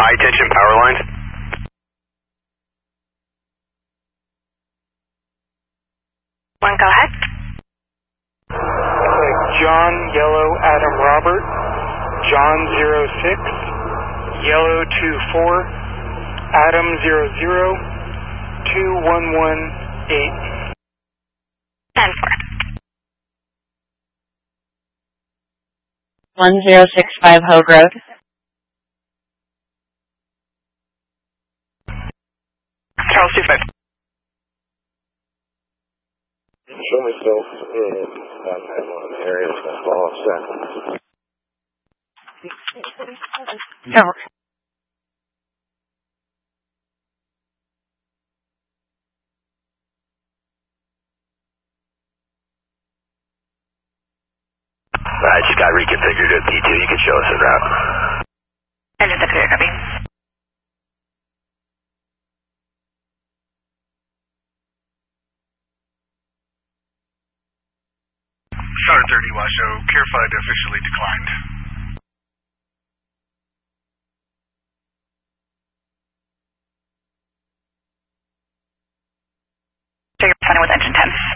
high tension power lines. One, go ahead. John, Yellow, Adam, Robert, John 06, Yellow 24, Adam 00, 2118. 10-4. 1065 Hogue Road. Charles 25. Show myself in one area with that ball of seconds. No. I just got reconfigured at P2. You can show us a route. And it's a clear copy. Star 30 Washoe, Care 5 officially declined. So you're planning with engine 10.